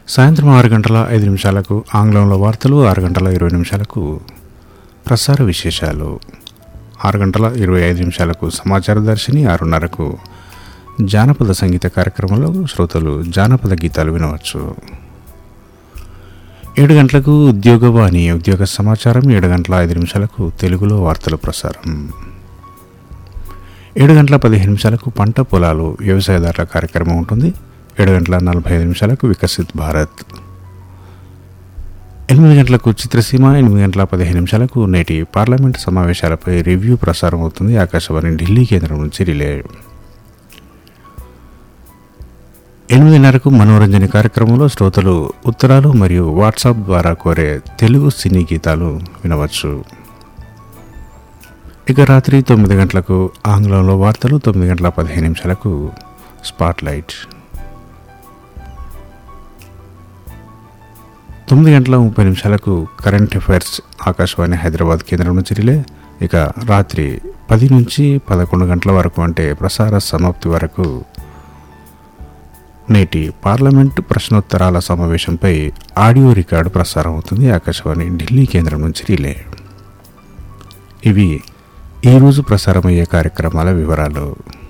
సాయంత్రం 6 గంటల 5 నిమిషాలకు ఆంగ్లంలో వార్తలు, 6 గంటల 20 నిమిషాలకు ప్రసార విశేషాలు, 6 గంటల 25 నిమిషాలకు సమాచార దర్శిని, 6:30కు జానపద సంగీత కార్యక్రమంలో శ్రోతలు జానపద గీతాలు వినవచ్చు. 7 గంటలకు ఉద్యోగవాణి ఉద్యోగ సమాచారం, 7 గంటల 5 నిమిషాలకు తెలుగులో వార్తలు ప్రసారం, 7 గంటల 15 నిమిషాలకు పంట పొలాలు వ్యవసాయదారుల కార్యక్రమం ఉంటుంది. 7 గంటల 45 నిమిషాలకు వికసిత్ భారత్, 8 గంటలకు చిత్రసీమ, 8 గంటల 15 నిమిషాలకు నేటి పార్లమెంటు సమావేశాలపై రివ్యూ ప్రసారం అవుతుంది. ఆకాశవాణి ఢిల్లీ కేంద్రం నుంచి రిలే. 8:30కు మనోరంజన కార్యక్రమంలో శ్రోతలు ఉత్తరాలు మరియు వాట్సాప్ ద్వారా కోరే తెలుగు సినీ గీతాలు వినవచ్చు. ఇక రాత్రి 9 గంటలకు ఆంగ్లంలో వార్తలు, 9 గంటల 15 నిమిషాలకు స్పాట్లైట్, 9 గంటల 30 నిమిషాలకు కరెంట్ అఫైర్స్ ఆకాశవాణి హైదరాబాద్ కేంద్రం నుంచి రిలే. ఇక రాత్రి 10 నుంచి 11 గంటల వరకు అంటే ప్రసార సమాప్తి వరకు నేటి పార్లమెంటు ప్రశ్నోత్తరాల సమావేశంపై ఆడియో రికార్డు ప్రసారం అవుతుంది. ఆకాశవాణి ఢిల్లీ కేంద్రం నుంచి రిలే. ఇవి ఈరోజు ప్రసారమయ్యే కార్యక్రమాల వివరాలు.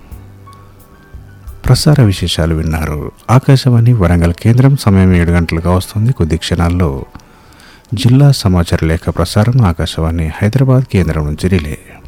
ప్రసార విశేషాలు విన్నారు. ఆకాశవాణి వరంగల్ కేంద్రం. సమయం 7 గంటలుగా వస్తుంది. కొద్ది క్షణాల్లో జిల్లా సమాచార లేఖ ప్రసారం ఆకాశవాణి హైదరాబాద్ కేంద్రం నుంచి రిలే.